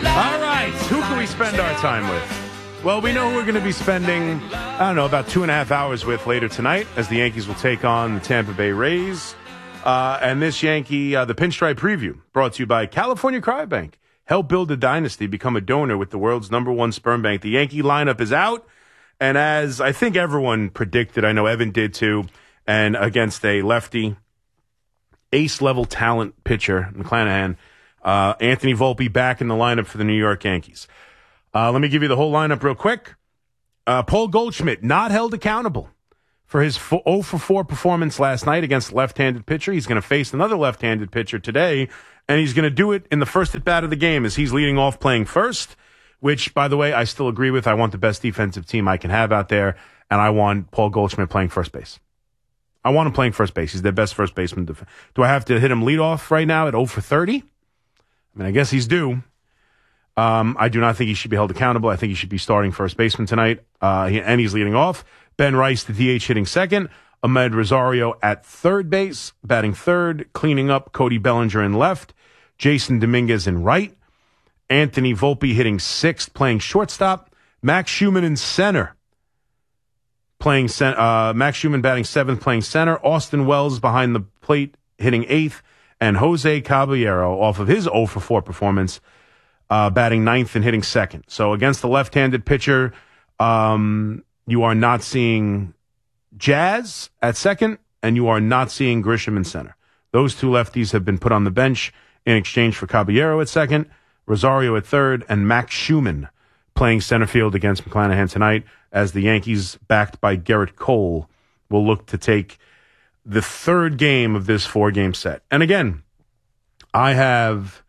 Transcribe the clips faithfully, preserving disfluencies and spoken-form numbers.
All right, who can we spend our time with? Well, we know who we're going to be spending, I don't know, about two and a half hours with later tonight as the Yankees will take on the Tampa Bay Rays. Uh, and this Yankee, uh, the Pinstripe Preview, brought to you by California Cryobank. Help build a dynasty. Become a donor with the world's number one sperm bank. The Yankee lineup is out. And as I think everyone predicted, I know Evan did too, and against a lefty, ace-level talent pitcher, McClanahan, uh, Anthony Volpe back in the lineup for the New York Yankees. Uh, let me give you the whole lineup real quick. Uh, Paul Goldschmidt not held accountable for his oh for four performance last night against left-handed pitcher. He's going to face another left-handed pitcher today, and he's going to do it in the first at-bat of the game as he's leading off playing first, which, by the way, I still agree with. I want the best defensive team I can have out there, and I want Paul Goldschmidt playing first base. I want him playing first base. He's their best first baseman. Do I have to hit him leadoff right now at oh for thirty? I mean, I guess he's due. Um, I do not think he should be held accountable. I think he should be starting first baseman tonight, uh, he, and he's leading off. Ben Rice, the D H, hitting second. Ahmed Rosario at third base, batting third. Cleaning up, Cody Bellinger in left. Jason Dominguez in right. Anthony Volpe hitting sixth, playing shortstop. Max Schumann in center, playing cent- uh, Max Schumann batting seventh, playing center. Austin Wells behind the plate, hitting eighth. And Jose Caballero, off of his oh for four performance, uh, batting ninth and hitting second. So against the left-handed pitcher, um, you are not seeing Jazz at second, and you are not seeing Grisham in center. Those two lefties have been put on the bench in exchange for Caballero at second, Rosario at third, and Max Schumann playing center field against McClanahan tonight as the Yankees, backed by Garrett Cole, will look to take the third game of this four-game set. And again, I have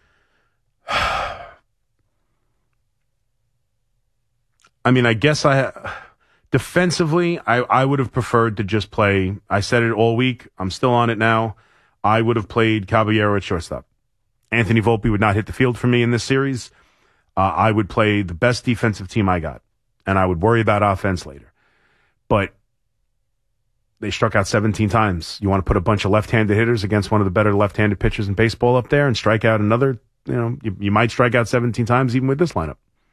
I mean, I guess I defensively, I, I would have preferred to just play. I said it all week. I'm still on it now. I would have played Caballero at shortstop. Anthony Volpe would not hit the field for me in this series. Uh, I would play the best defensive team I got, and I would worry about offense later. But they struck out seventeen times. You want to put a bunch of left-handed hitters against one of the better left-handed pitchers in baseball up there and strike out another, you know, you, you might strike out seventeen times even with this lineup.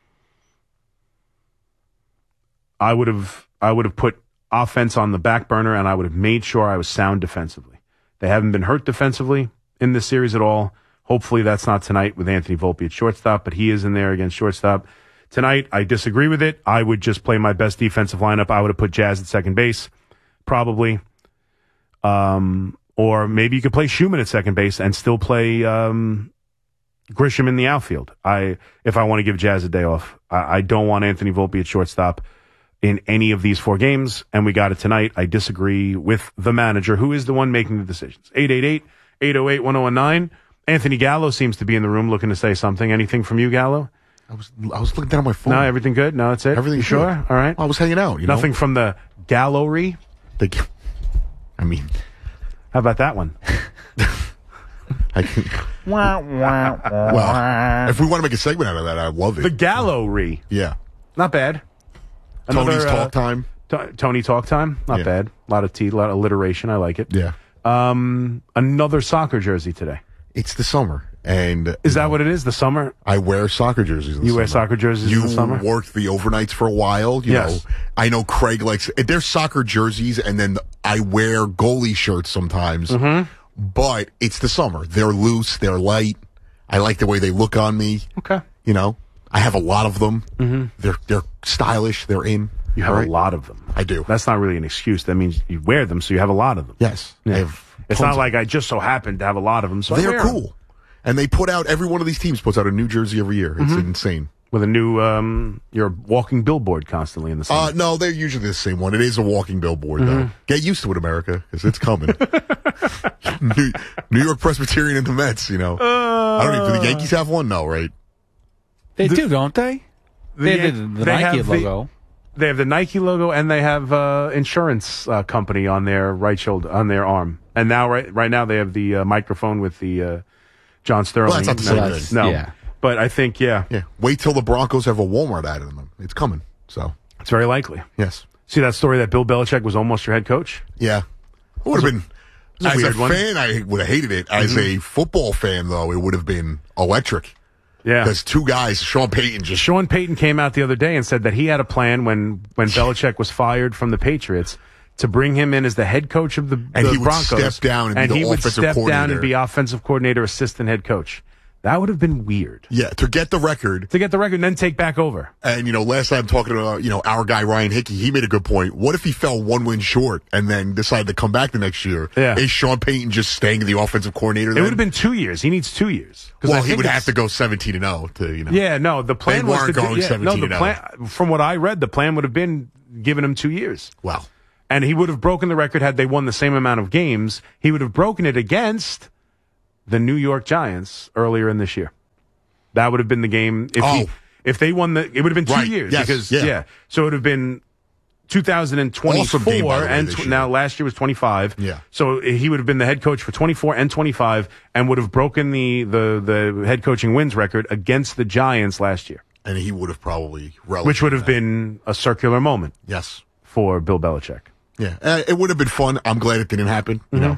I would have I would have put offense on the back burner, and I would have made sure I was sound defensively. They haven't been hurt defensively in this series at all. Hopefully that's not tonight with Anthony Volpe at shortstop, but he is in there against shortstop. Tonight, I disagree with it. I would just play my best defensive lineup. I would have put Jazz at second base, probably. Um, or maybe you could play Schumann at second base and still play um, Grisham in the outfield. I if I want to give Jazz a day off. I, I don't want Anthony Volpe at shortstop in any of these four games, and we got it tonight. I disagree with the manager, who is the one making the decisions. eight eight eight, eight oh eight, one oh one nine. Anthony Gallo seems to be in the room looking to say something. Anything from you, Gallo? I was I was looking down at my phone. No, everything good? No, that's it? Everything you sure? good. All right. I was hanging out. You Nothing know? from the gallery? The, I mean, how about that one? I can, well, if we want to make a segment out of that, I love it. The gallery. Yeah. Not bad. Another, Tony's talk uh, time. T- Tony talk time. Not Yeah. bad. A lot of T, a lot of alliteration. I like it. Yeah. Um, another soccer jersey today. It's the summer. And is that know, what it is? The summer? I wear soccer jerseys in the You summer. wear soccer jerseys you in the summer? You worked the overnights for a while. You yes. know, I know Craig likes, there's soccer jerseys, and then I wear goalie shirts sometimes. Mm-hmm. But it's the summer. They're loose. They're light. I like the way they look on me. Okay. You know, I have a lot of them. Mm-hmm. They're they're stylish. They're in. You have right? a lot of them. I do. That's not really an excuse. That means you wear them, so you have a lot of them. Yes. Yeah. I have it's not like I just so happen to have a lot of them. So they're cool. Them. And they put out, every one of these teams puts out a new jersey every year. It's mm-hmm. insane. With a new, um, you're a walking billboard constantly in the summer. Uh, no, they're usually the same one. It is a walking billboard, mm-hmm. though. Get used to it, America, because it's coming. New, New York Presbyterian and the Mets, you know. Uh, I don't even, do the Yankees have one? No, right? They the, do, don't they? The, they have the, the they Nike have logo. The, they have the Nike logo, and they have uh, insurance uh, company on their right shoulder, on their arm. And now, right, right now, they have the uh, microphone with the uh, John Sterling. Well, that's not the same no, thing. No, yeah. But I think, yeah. Yeah. Wait till the Broncos have a Walmart ad in them. It's coming. So it's very likely. Yes. See that story that Bill Belichick was almost your head coach? Yeah. It would have been. A as a one. fan, I would have hated it. As mm-hmm. a football fan, though, it would have been electric. Yeah. Because two guys, Sean Payton just... Sean Payton came out the other day and said that he had a plan when, when Belichick was fired from the Patriots to bring him in as the head coach of the, and the he would Broncos. Step down and, and be the he would offensive step coordinator. down and be offensive coordinator, assistant head coach. That would have been weird. Yeah, to get the record. To get the record and then take back over. And, you know, last time talking about, you know, our guy Ryan Hickey, he made a good point. What if he fell one win short and then decided to come back the next year? Yeah. Is Sean Payton just staying the offensive coordinator then? It would have been two years. He needs two years. Well, he would have to go seventeen and oh to, you know. Yeah, no, the plan they was to weren't going do, yeah, seventeen no, the plan, from what I read, the plan would have been giving him two years. Wow. And he would have broken the record had they won the same amount of games. He would have broken it against the New York Giants earlier in this year. That would have been the game. If, oh. he, if they won the, it would have been two right. years. Yes. Because, yeah. yeah. So it would have been two thousand twenty-four, awesome game, by the way, and this tw- year. now last year was twenty-five. Yeah. So he would have been the head coach for twenty-four and twenty-five and would have broken the, the, the head coaching wins record against the Giants last year. And he would have probably relished Which would have that. been a circular moment. Yes. For Bill Belichick. Yeah. Uh, it would have been fun. I'm glad it didn't happen. You Mm-hmm. know,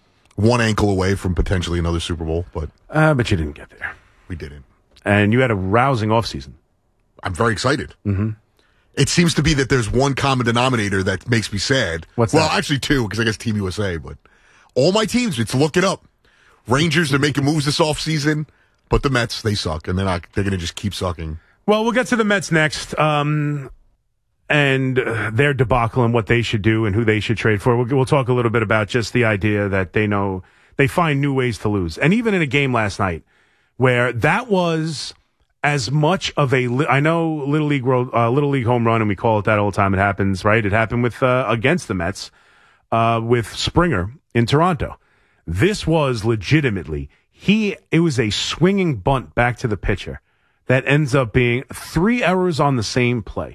one ankle away from potentially another Super Bowl, but Uh, but you didn't get there. we didn't. And you had a rousing offseason. I'm very excited. Mm-hmm. It seems to be that there's one common denominator that makes me sad. What's well, that? actually two, because I guess Team U S A, but all my teams, it's look it up. Rangers, they're making moves this offseason, but the Mets, they suck, and they're not, they're going to just keep sucking. Well, we'll get to the Mets next, um, and uh, their debacle and what they should do and who they should trade for. We'll, we'll talk a little bit about just the idea that they know they find new ways to lose. And even in a game last night where that was as much of a, li- I know Little League World, uh, Little League home run, and we call it that all the time. It happens, right? It happened with uh, against the Mets uh, with Springer in Toronto. This was legitimately he. It was a swinging bunt back to the pitcher that ends up being three errors on the same play.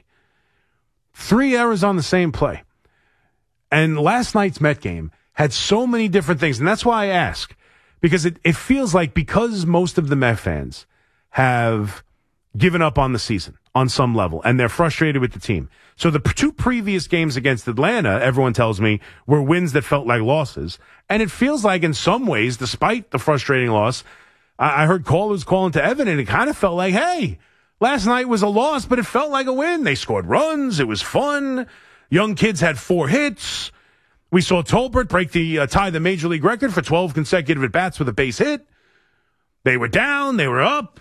Three errors on the same play. And last night's Met game had so many different things. And that's why I ask. Because it, it feels like because most of the Met fans have given up on the season on some level, and they're frustrated with the team. So the two previous games against Atlanta, everyone tells me, were wins that felt like losses. And it feels like in some ways, despite the frustrating loss, I heard callers calling to Evan, and it kind of felt like, hey, last night was a loss, but it felt like a win. They scored runs. It was fun. Young kids had four hits. We saw Tolbert break the uh, tie the major league record for twelve consecutive at-bats with a base hit. They were down. They were up.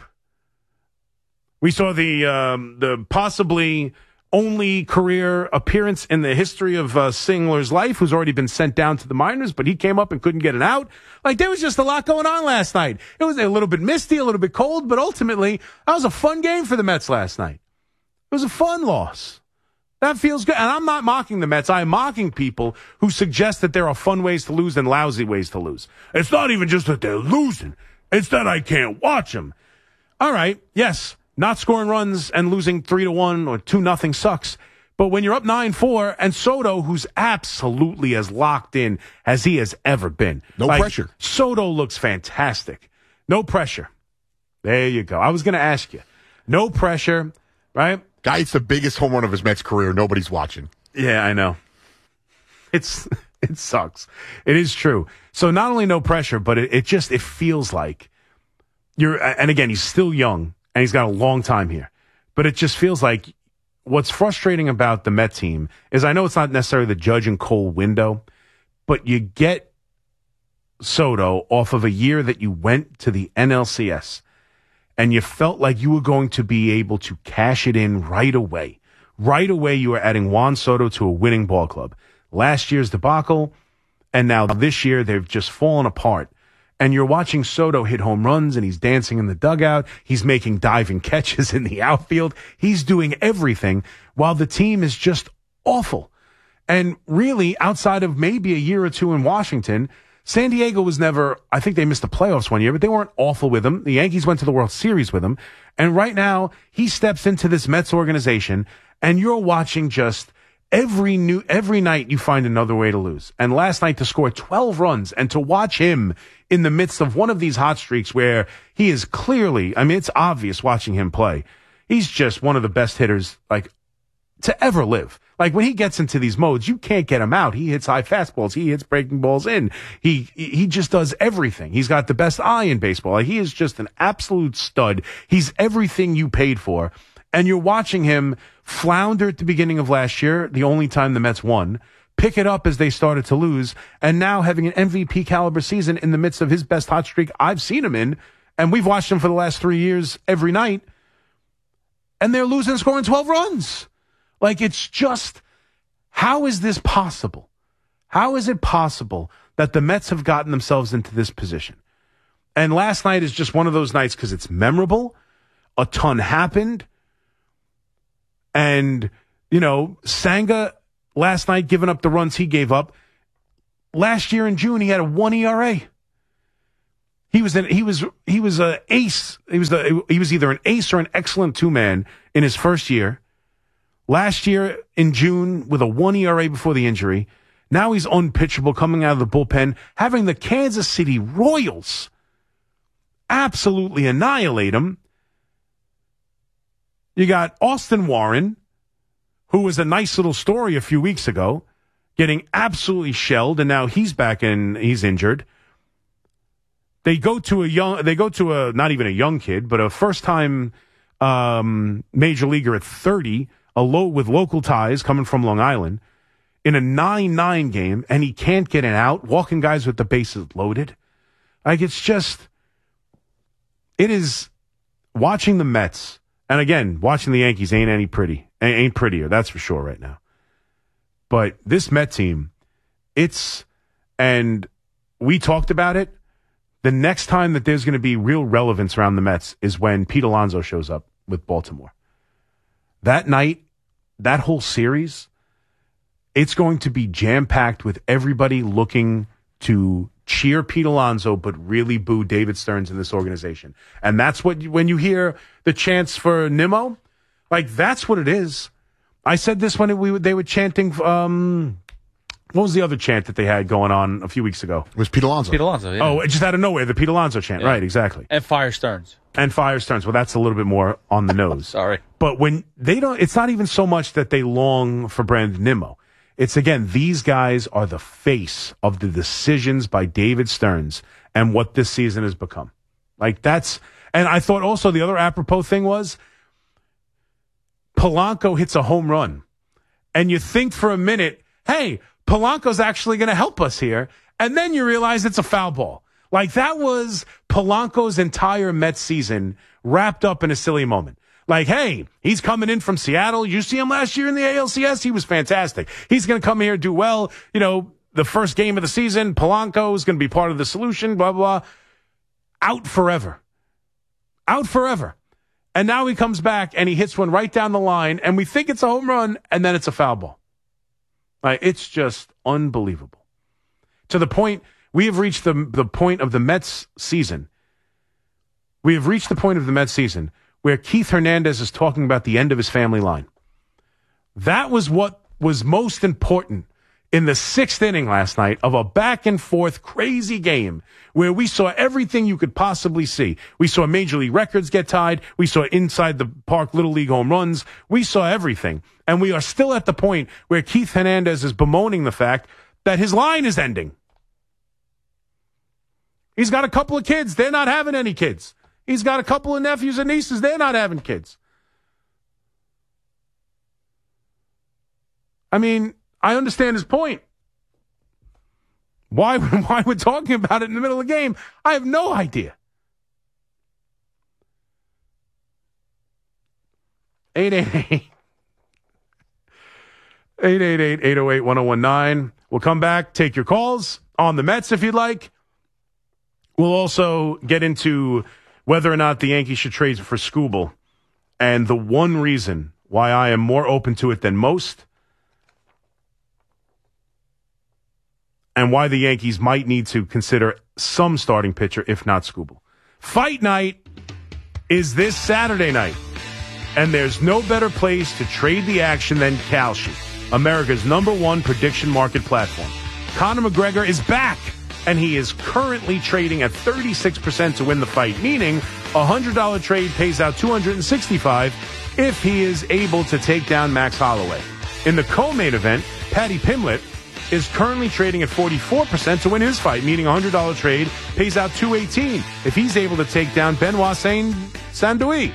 We saw the um, the possibly only career appearance in the history of uh, Singler's life, who's already been sent down to the minors, but he came up and couldn't get an out. Like, there was just a lot going on last night. It was a little bit misty, a little bit cold, but ultimately, that was a fun game for the Mets last night. It was a fun loss. That feels good. And I'm not mocking the Mets. I'm mocking people who suggest that there are fun ways to lose and lousy ways to lose. It's not even just that they're losing. It's that I can't watch them. All right, yes. Not scoring runs and losing three to one or two nothing sucks. But when you're up nine four and Soto, who's absolutely as locked in as he has ever been. No like, pressure. Soto looks fantastic. No pressure. There you go. I was going to ask you. No pressure, right? Guy hits the biggest home run of his Mets career. Nobody's watching. Yeah, I know. It's it sucks. It is true. So not only no pressure, but it, it just it feels like you're. And again, he's still young. And he's got a long time here. But it just feels like what's frustrating about the Met team is I know it's not necessarily the Judge and Cole window, but you get Soto off of a year that you went to the N L C S and you felt like you were going to be able to cash it in right away. Right away, you were adding Juan Soto to a winning ball club. Last year's debacle, and now this year they've just fallen apart. And you're watching Soto hit home runs, and he's dancing in the dugout. He's making diving catches in the outfield. He's doing everything while the team is just awful. And really, outside of maybe a year or two in Washington, San Diego was never, I think they missed the playoffs one year, but they weren't awful with him. The Yankees went to the World Series with him. And right now, he steps into this Mets organization, and you're watching just every new, every night you find another way to lose. And last night to score twelve runs and to watch him in the midst of one of these hot streaks where he is clearly, I mean, it's obvious watching him play. He's just one of the best hitters, like, to ever live. Like, when he gets into these modes, you can't get him out. He hits high fastballs. He hits breaking balls in. He he just does everything. He's got the best eye in baseball. Like, he is just an absolute stud. He's everything you paid for. And you're watching him flounder at the beginning of last year, the only time the Mets won, pick it up as they started to lose, and now having an M V P caliber season in the midst of his best hot streak I've seen him in. And we've watched him for the last three years every night. And they're losing, scoring twelve runs. Like, it's just, how is this possible? How is it possible that the Mets have gotten themselves into this position? And last night is just one of those nights because it's memorable. A ton happened. And, you know, Senga last night giving up the runs he gave up. Last year in June, he had a one E R A. He was an, he was he was a ace. He was the, he was either an ace or an excellent two-man in his first year. Last year in June with a one E R A before the injury. Now he's unpitchable coming out of the bullpen, having the Kansas City Royals absolutely annihilate him. You got Austin Warren, who was a nice little story a few weeks ago, getting absolutely shelled, and now he's back and he's injured. They go to a young, they go to a, not even a young kid, but a first-time um, major leaguer at thirty, a low with local ties coming from Long Island, in a nine nine game, and he can't get it out, walking guys with the bases loaded. Like, it's just, it is, watching the Mets, and again, watching the Yankees ain't any pretty, ain't prettier, that's for sure right now. But this Met team, it's, and we talked about it, the next time that there's going to be real relevance around the Mets is when Pete Alonso shows up with Baltimore. That night, that whole series, it's going to be jam-packed with everybody looking to cheer Pete Alonso but really boo David Stearns in this organization. And that's what, when you hear the chants for Nimmo, like, that's what it is. I said this when it, we they were chanting, um, what was the other chant that they had going on a few weeks ago? It was Pete Alonso. Pete Alonso, yeah. Oh, it just out of nowhere, the Pete Alonso chant. Yeah. Right, exactly. And Fire Stearns. And Fire Stearns. Well, that's a little bit more on the nose. Sorry. But when they don't, it's not even so much that they long for Brandon Nimmo. It's, again, these guys are the face of the decisions by David Stearns and what this season has become. Like, that's, and I thought also the other apropos thing was Polanco hits a home run. And you think for a minute, hey, Polanco's actually going to help us here. And then you realize it's a foul ball. Like, that was Polanco's entire Mets season wrapped up in a silly moment. Like, hey, he's coming in from Seattle. You see him last year in the A L C S? He was fantastic. He's going to come here and do well. You know, the first game of the season, Polanco is going to be part of the solution, blah, blah, blah. Out forever. Out forever. And now he comes back and he hits one right down the line, and we think it's a home run, and then it's a foul ball. Like, it's just unbelievable. To the point, we have reached the, the point of the Mets season. We have reached the point of the Mets season where Keith Hernandez is talking about the end of his family line. That was what was most important in the sixth inning last night of a back-and-forth crazy game where we saw everything you could possibly see. We saw Major League records get tied. We saw inside the park Little League home runs. We saw everything. And we are still at the point where Keith Hernandez is bemoaning the fact that his line is ending. He's got a couple of kids. They're not having any kids. He's got a couple of nephews and nieces. They're not having kids. I mean, I understand his point. Why, why we're talking about it in the middle of the game, I have no idea. eight eight eight, eight eight eight, eight oh eight, one oh one nine. We'll come back, take your calls on the Mets if you'd like. We'll also get into whether or not the Yankees should trade for Skubal. And the one reason why I am more open to it than most, and why the Yankees might need to consider some starting pitcher, if not Skubal. Fight night is this Saturday night, and there's no better place to trade the action than Kalshi, America's number one prediction market platform. Conor McGregor is back, and he is currently trading at thirty-six percent to win the fight, meaning a one hundred dollars trade pays out two hundred sixty-five dollars if he is able to take down Max Holloway. In the co-main event, Paddy Pimblett is currently trading at forty-four percent to win his fight, meaning a one hundred dollars trade pays out two eighteen if he's able to take down Benoit Saint-Denis.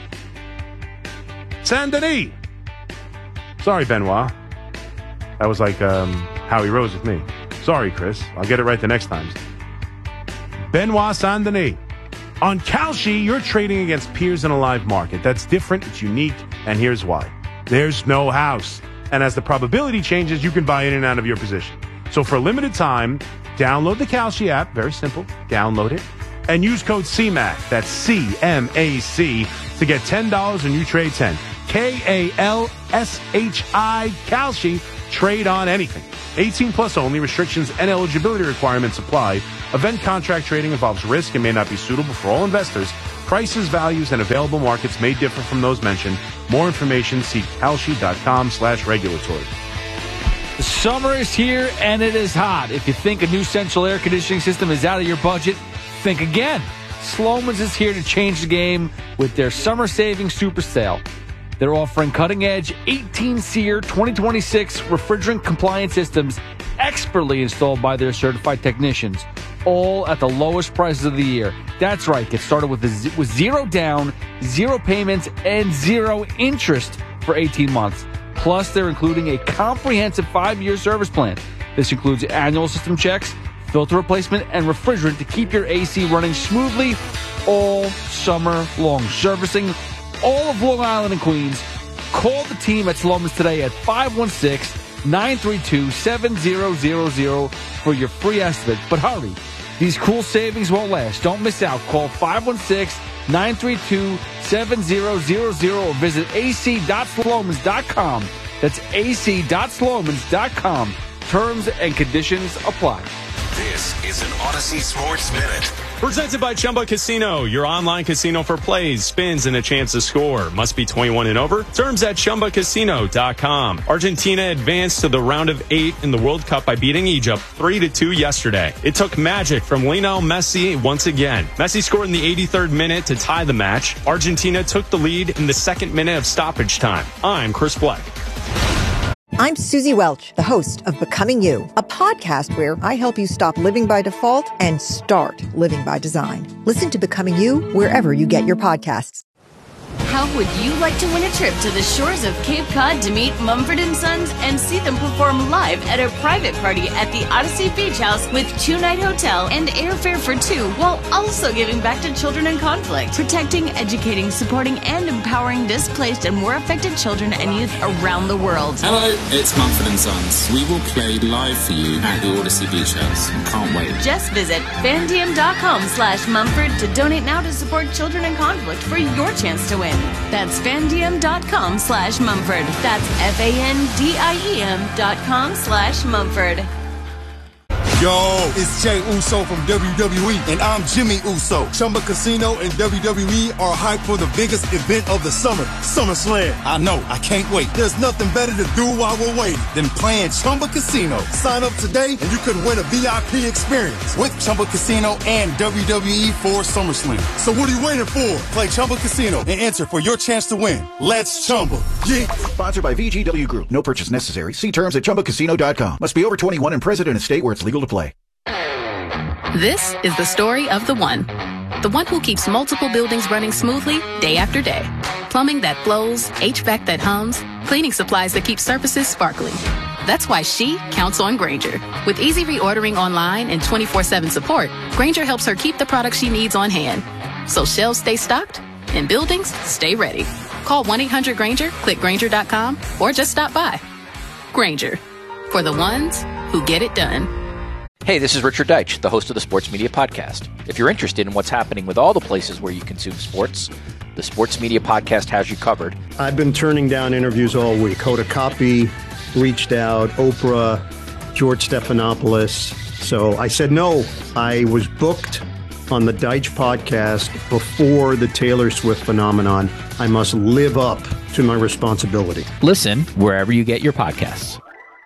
Saint-Denis. Sorry, Benoit. That was like um, Howie Rose with me. Sorry, Chris. I'll get it right the next time. Benoit Saint-Denis. On Kalshi, you're trading against peers in a live market. That's different, it's unique, and here's why. There's no house. And as the probability changes, you can buy in and out of your position. So for a limited time, download the Kalshi app. Very simple. Download it. And use code C M A C. That's C M A C to get ten dollars when you trade ten. K A L S H I, Kalshi. Trade on anything. eighteen plus only. Restrictions and eligibility requirements apply. Event contract trading involves risk and may not be suitable for all investors. Prices, values, and available markets may differ from those mentioned. More information, see Kalshi.com slash regulatory. The summer is here and it is hot. If you think a new central air conditioning system is out of your budget, think again. Sloman's is here to change the game with their summer savings super sale. They're offering cutting-edge eighteen SEER twenty twenty-six refrigerant compliant systems expertly installed by their certified technicians, all at the lowest prices of the year. That's right. Get started with, the, with zero down, zero payments, and zero interest for eighteen months. Plus, they're including a comprehensive five-year service plan. This includes annual system checks, filter replacement, and refrigerant to keep your A C running smoothly all summer long. Servicing all of Long Island and Queens. Call the team at Sloman's today at five one six, nine three two, seven zero zero zero for your free estimate. But hurry, these cool savings won't last. Don't miss out. Call five one six, nine three two, seven zero zero zero or visit a c dot slomans dot com. That's a c dot slomans dot com. Terms and conditions apply. This is an Odyssey Sports Minute. Presented by Chumba Casino, your online casino for plays, spins, and a chance to score. Must be twenty-one and over. Terms at chumba casino dot com. Argentina advanced to the round of eight in the World Cup by beating Egypt three to two yesterday. It took magic from Lionel Messi once again. Messi scored in the eighty-third minute to tie the match. Argentina took the lead in the second minute of stoppage time. I'm Chris Black. I'm Susie Welch, the host of Becoming You, a podcast where I help you stop living by default and start living by design. Listen to Becoming You wherever you get your podcasts. How would you like to win a trip to the shores of Cape Cod to meet Mumford and Sons and see them perform live at a private party at the Odyssey Beach House with two-night hotel and airfare for two, while also giving back to children in conflict, protecting, educating, supporting, and empowering displaced and war affected children and youth around the world? Hello, it's Mumford and Sons. We will play live for you at the Odyssey Beach House. Can't wait. Just visit fandiem.com slash Mumford to donate now to support children in conflict for your chance to win. That's fandiem.com slash Mumford. That's F-A-N-D-I-E-M dot com slash Mumford. Yo, it's Jay Uso from W W E, and I'm Jimmy Uso. Chumba Casino and W W E are hyped for the biggest event of the summer, SummerSlam. I know, I can't wait. There's nothing better to do while we're waiting than playing Chumba Casino. Sign up today and you could win a V I P experience with Chumba Casino and W W E for SummerSlam. So what are you waiting for? Play Chumba Casino and enter for your chance to win. Let's Chumba. Yeah. Sponsored by V G W Group. No purchase necessary. See terms at chumba casino dot com. Must be over twenty-one and present in a state where it's legal to play. This is the story of the one. The one who keeps multiple buildings running smoothly day after day. Plumbing that flows, H V A C that hums, cleaning supplies that keep surfaces sparkling. That's why she counts on Grainger. With easy reordering online and twenty-four seven support, Grainger helps her keep the products she needs on hand. So shelves stay stocked and buildings stay ready. Call one eight hundred Grainger, click Grainger dot com, or just stop by. Grainger, for the ones who get it done. Hey, this is Richard Deitch, the host of the Sports Media Podcast. If you're interested in what's happening with all the places where you consume sports, the Sports Media Podcast has you covered. I've been turning down interviews all week. Hoda Kotb reached out, Oprah, George Stephanopoulos. So I said no. I was booked on the Deitch Podcast before the Taylor Swift phenomenon. I must live up to my responsibility. Listen wherever you get your podcasts.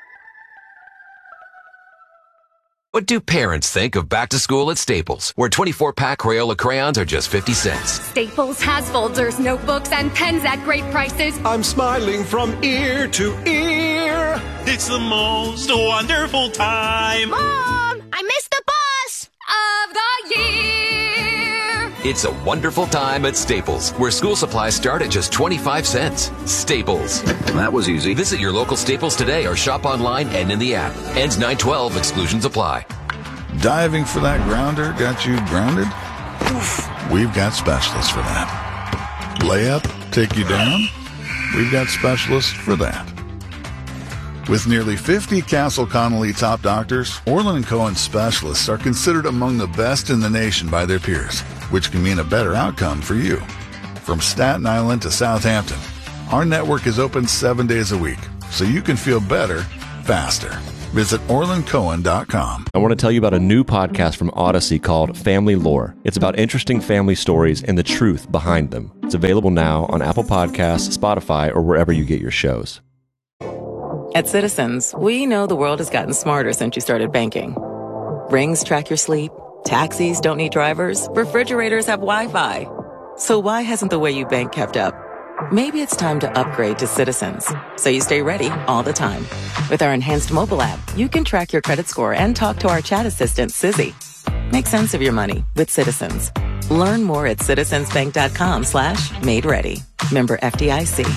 What do parents think of back to school at Staples, where twenty-four pack Crayola crayons are just fifty cents? Staples has folders, notebooks, and pens at great prices. I'm smiling from ear to ear. It's the most wonderful time. Mom, I missed the bus of the year. It's a wonderful time at Staples, where school supplies start at just twenty-five cents. Staples. That was easy. Visit your local Staples today or shop online and in the app. Ends nine twelve. Exclusions apply. Diving for that grounder got you grounded? Oof. We've got specialists for that. Layup, take you down? We've got specialists for that. With nearly fifty Castle Connolly top doctors, Orland and Cohen specialists are considered among the best in the nation by their peers, which can mean a better outcome for you. From Staten Island to Southampton, our network is open seven days a week, so you can feel better, faster. Visit orland cohen dot com. I want to tell you about a new podcast from Odyssey called Family Lore. It's about interesting family stories and the truth behind them. It's available now on Apple Podcasts, Spotify, or wherever you get your shows. At Citizens, we know the world has gotten smarter since you started banking. Rings track your sleep, taxis don't need drivers, refrigerators have Wi-Fi. So why hasn't the way you bank kept up? Maybe it's time to upgrade to Citizens, so you stay ready all the time. With our enhanced mobile app, you can track your credit score and talk to our chat assistant, Sizzy. Make sense of your money with Citizens. Learn more at citizensbank.com slash made ready. Member F D I C.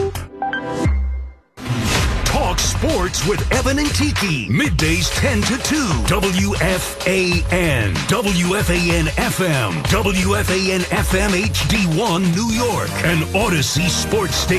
Talk sports with Evan and Tiki. Middays ten to two. W F A N. W F A N F M. W F A N F M H D one New York. An Odyssey sports station.